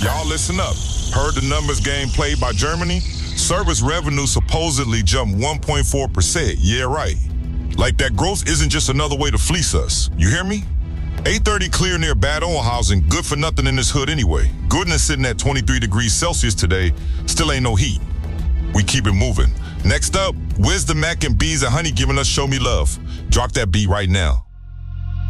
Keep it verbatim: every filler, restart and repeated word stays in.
Y'all listen up. Heard the numbers game played by Germany? Service revenue supposedly jumped one point four percent. Yeah, right. Like that growth isn't just another way to fleece us. You hear me? eight thirty clear near Bad Oil housing, good for nothing in this hood anyway. Goodness sitting at twenty-three degrees Celsius today, still ain't no heat. We keep it moving. Next up, Wiz the Mac and Bees and Honey giving us Show Me Love. Drop that beat right now.